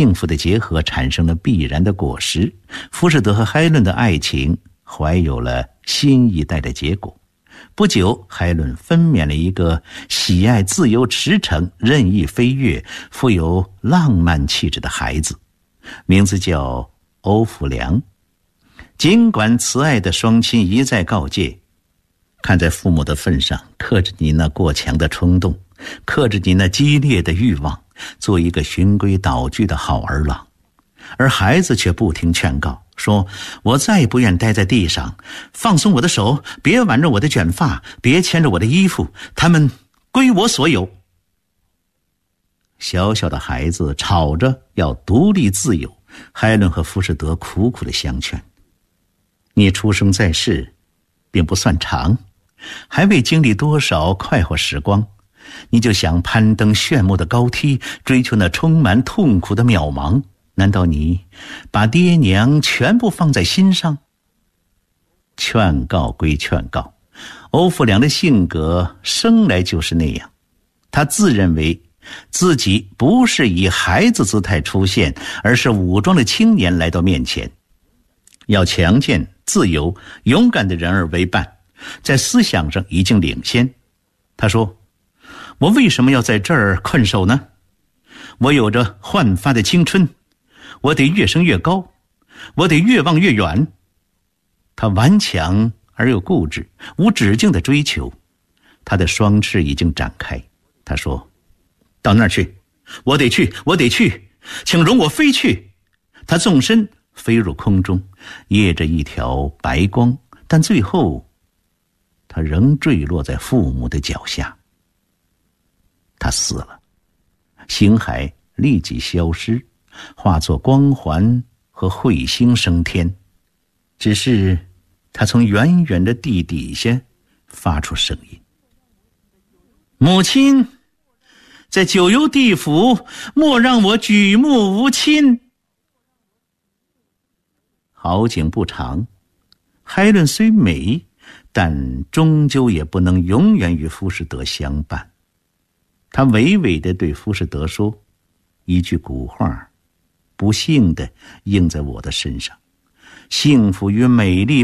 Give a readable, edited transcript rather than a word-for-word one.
幸福的结合产生了必然的果实，浮士德和海伦的爱情怀有了新一代的结果。不久，海伦分娩了一个喜爱自由驰骋、任意飞跃、富有浪漫气质的孩子，名字叫欧福良。尽管慈爱的双亲一再告诫，看在父母的份上，克制你那过强的冲动，克制你那激烈的欲望，做一个循规蹈矩的好儿郎。而孩子却不听劝告，说我再也不愿待在地上，放松我的手，别挽着我的卷发，别牵着我的衣服，他们归我所有。小小的孩子吵着要独立自由，海伦和浮士德苦苦地相劝，你出生在世并不算长，还未经历多少快活时光，你就想攀登炫目的高梯，追求那充满痛苦的渺茫，难道你把爹娘全部放在心上？劝告归劝告，欧福良的性格生来就是那样，他自认为自己不是以孩子姿态出现，而是武装的青年来到面前，要强健、自由、勇敢的人儿为伴，在思想上已经领先。他说，我为什么要在这儿困守呢？我有着焕发的青春，我得越升越高，我得越望越远。他顽强而又固执，无止境的追求。他的双翅已经展开。他说，到那儿去，我得去，我得去，请容我飞去。他纵身飞入空中，曳着一条白光，但最后他仍坠落在父母的脚下。他死了，星海立即消失，化作光环和彗星升天。只是他从远远的地底下发出声音，母亲，在九幽地府，莫让我举目无亲。好景不长，海伦虽美，但终究也不能永远与浮士德相伴。他娓娓地对浮士德说，一句古话不幸地应在我的身上，幸福与美丽